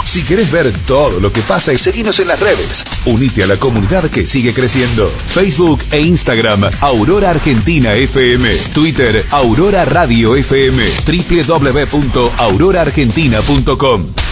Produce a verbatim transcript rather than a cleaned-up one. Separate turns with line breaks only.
Si querés ver todo lo que pasa, y seguinos en las redes. Unite a la comunidad que sigue creciendo. Facebook e Instagram, Aurora Argentina F M. Twitter, Aurora Radio F M. doble u doble u doble u punto aurora argentina punto com.